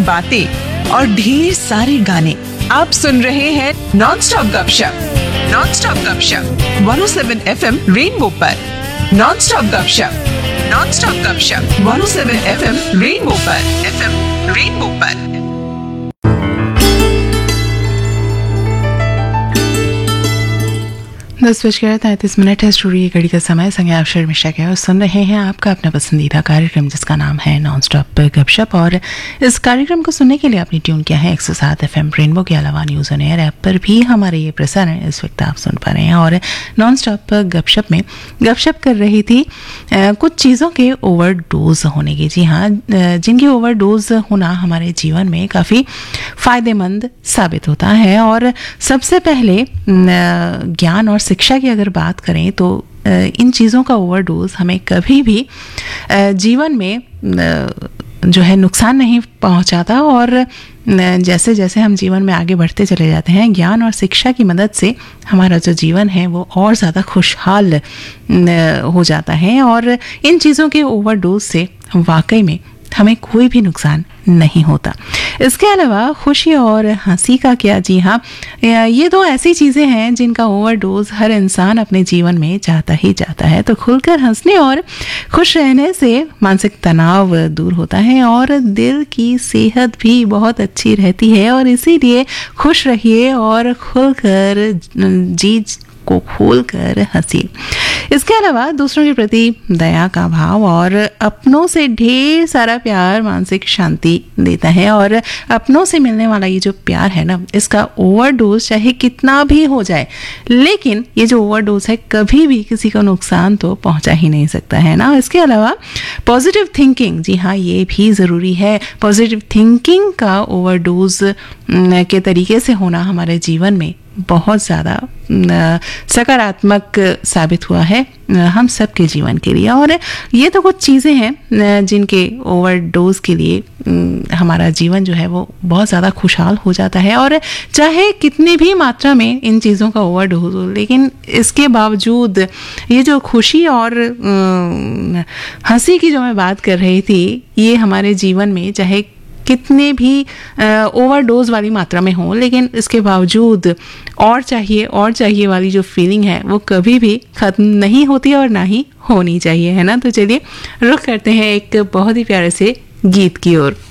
बातें और ढेर सारे गाने। आप सुन रहे हैं नॉन स्टॉप गपशप। नॉन स्टॉप गपशप 107 FM रेनबो पर। नॉन स्टॉप गपशप, नॉन स्टॉप गपशप 107 FM रेनबो पर। FM रेनबो पर। 10:33 है। स्टूडियो घड़ी का समय। संज्ञा अक्षर मिश्रा के और सुन रहे हैं आपका अपना पसंदीदा कार्यक्रम जिसका नाम है नॉन स्टॉप गपशप। और इस कार्यक्रम को सुनने के लिए आपने ट्यून किया है 107 FM रेनबो के अलावा न्यूज़ ऑन एयर ऐप पर भी हमारे ये प्रसारण इस वक्त आप सुन पा रहे हैं। और नॉन स्टॉप गपशप में गपशप कर रही थी कुछ चीज़ों के ओवरडोज होने की। जी हाँ, जिनकी ओवरडोज होना हमारे जीवन में काफ़ी फ़ायदेमंद साबित होता है। और सबसे पहले ज्ञान और शिक्षा की अगर बात करें तो इन चीज़ों का ओवरडोज हमें कभी भी जीवन में जो है नुकसान नहीं पहुंचाता। और जैसे जैसे हम जीवन में आगे बढ़ते चले जाते हैं, ज्ञान और शिक्षा की मदद से हमारा जो जीवन है वो और ज़्यादा खुशहाल हो जाता है। और इन चीज़ों के ओवरडोज से वाकई में हमें कोई भी नुकसान नहीं होता। इसके अलावा खुशी और हंसी का क्या? जी हाँ, ये दो ऐसी चीज़ें हैं जिनका ओवरडोज हर इंसान अपने जीवन में चाहता ही चाहता है। तो खुलकर हंसने और खुश रहने से मानसिक तनाव दूर होता है और दिल की सेहत भी बहुत अच्छी रहती है। और इसीलिए खुश रहिए और खुलकर जी को खोलकर हंसी। इसके अलावा दूसरों के प्रति दया का भाव और अपनों से ढेर सारा प्यार मानसिक शांति देता है। और अपनों से मिलने वाला ये जो प्यार है ना, इसका ओवरडोज चाहे कितना भी हो जाए, लेकिन ये जो ओवरडोज है कभी भी किसी को नुकसान तो पहुंचा ही नहीं सकता है ना। इसके अलावा पॉजिटिव थिंकिंग, जी हाँ, ये भी ज़रूरी है। पॉजिटिव थिंकिंग का ओवरडोज के तरीके से होना हमारे जीवन में बहुत ज़्यादा सकारात्मक साबित हुआ है हम सब के जीवन के लिए। और ये तो कुछ चीज़ें हैं जिनके ओवरडोज के लिए हमारा जीवन जो है वो बहुत ज़्यादा खुशहाल हो जाता है। और चाहे कितनी भी मात्रा में इन चीज़ों का ओवरडोज हो, लेकिन इसके बावजूद ये जो खुशी और हंसी की जो मैं बात कर रही थी, ये हमारे जीवन में चाहे कितने भी ओवरडोज वाली मात्रा में हो, लेकिन इसके बावजूद और चाहिए वाली जो फीलिंग है वो कभी भी ख़त्म नहीं होती और ना ही होनी चाहिए, है ना। तो चलिए रुख करते हैं एक बहुत ही प्यारे से गीत की ओर।